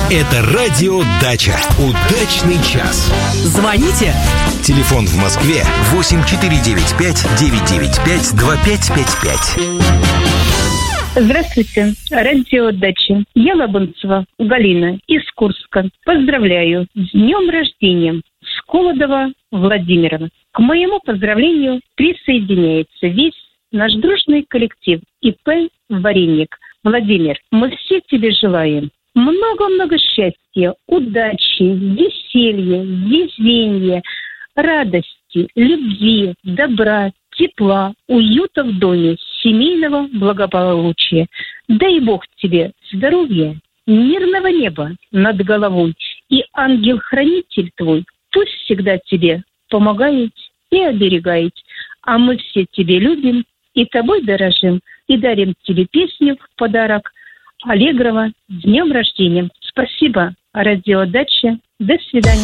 Это радио «Дача». Удачный час. Звоните. Телефон в Москве 8495-995-2555. Здравствуйте, радио «Дача». Я Лабунцева Галина из Курска. Поздравляю с днем рождения Сколодова Владимира. К моему поздравлению присоединяется весь наш дружный коллектив ИП «Вареник». Владимир, мы все тебе желаем много-много счастья, удачи, веселья, везения, радости, любви, добра, тепла, уюта в доме, семейного благополучия. Дай Бог тебе здоровья, мирного неба над головой, и ангел-хранитель твой пусть всегда тебе помогает и оберегает. А мы все тебе любим и тобой дорожим, и дарим тебе песню в подарок Аллегрова с днем рождения. Спасибо, радио «Дача». До свидания.